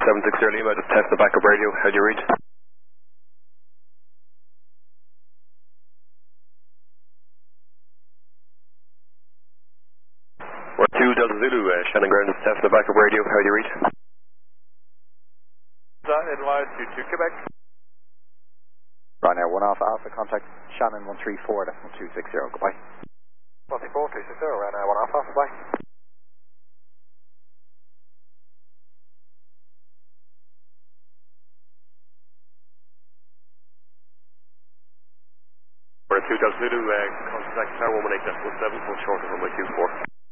760 Lima, just test the backup radio. How do you read? We're 2 Delta Zulu, Shannon Ground, just test the backup radio. How do you read? In line to Quebec. Right now, 1 Alpha Alpha, contact Shannon 134, that's 1260, goodbye. 134, 260, right now, 1 Alpha Alpha, bye. We're 2 Delta Zulu, contact Tower 118.7, hold short of runway 24.